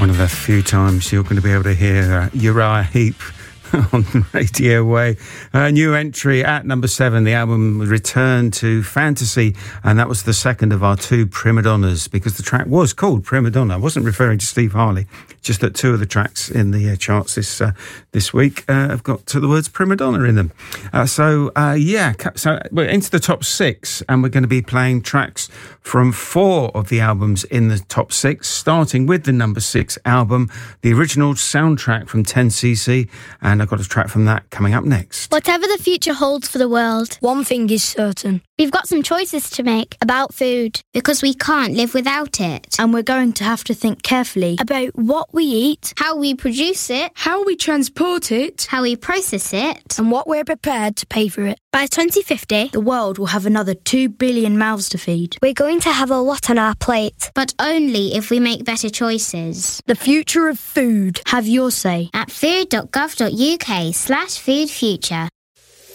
One of the few times you're going to be able to hear Uriah Heep on Radio Way. A new entry at number 7, the album Return to Fantasy, and that was the second of our 2 prima donnas, because the track was called Prima Donna. I wasn't referring to Steve Harley, just that 2 of the tracks in the charts this week have got the words prima donna in them. So we're into the top 6, and we're going to be playing tracks from 4 of the albums in the top 6, starting with the number 6 album, the original soundtrack from 10cc, and I've got a track from that coming up next. Whatever the future holds for the world, one thing is certain. We've got some choices to make about food, because we can't live without it. And we're going to have to think carefully about what we eat, how we produce it, how we transport it, how we process it, and what we're prepared to pay for it. By 2050, the world will have another 2 billion mouths to feed. We're going to have a lot on our plate. But only if we make better choices. The future of food. Have your say at food.gov.uk/foodfuture.